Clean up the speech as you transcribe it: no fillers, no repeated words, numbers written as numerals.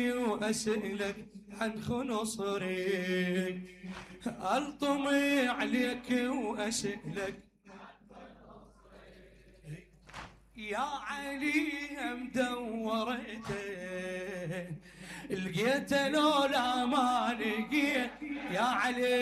وأسألك عن خنصري، ألطمي عليك وأسألك يا علي مدورته، لقيت لولا ما لقيت يا علي.